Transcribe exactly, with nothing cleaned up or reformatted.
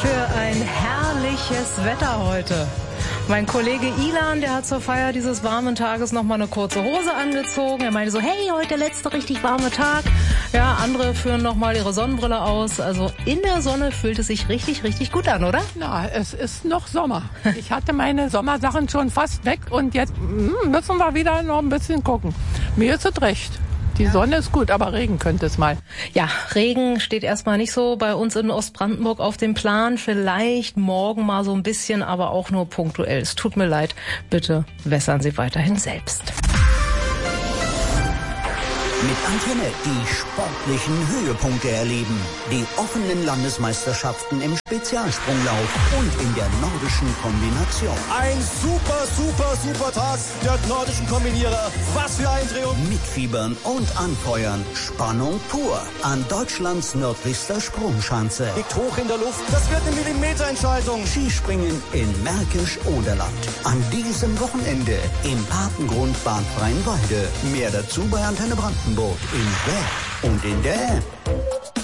für ein herrliches Wetter heute. Mein Kollege Ilan, der hat zur Feier dieses warmen Tages noch mal eine kurze Hose angezogen. Er meinte so, hey, heute der letzte richtig warme Tag. Ja, andere führen noch mal ihre Sonnenbrille aus. Also in der Sonne fühlt es sich richtig, richtig gut an, oder? Na, es ist noch Sommer. Ich hatte meine Sommersachen schon fast weg und jetzt müssen wir wieder noch ein bisschen gucken. Mir ist es recht. Die Sonne ist gut, aber Regen könnte es mal. Ja, Regen steht erstmal nicht so bei uns in Ostbrandenburg auf dem Plan. Vielleicht morgen mal so ein bisschen, aber auch nur punktuell. Es tut mir leid. Bitte wässern Sie weiterhin selbst. Mit Antenne die sportlichen Höhepunkte erleben. Die offenen Landesmeisterschaften im Spezialsprunglauf und in der nordischen Kombination. Ein super, super, super Tag der nordischen Kombinierer. Was für ein Triumph. Mitfiebern und anfeuern. Spannung pur an Deutschlands nördlichster Sprungschanze. Liegt hoch in der Luft. Das wird eine Millimeterentscheidung. Skispringen in Märkisch-Oderland. An diesem Wochenende im Papengrund Bad Freienwalde. Mehr dazu bei Antenne Brandenburg. In der und in der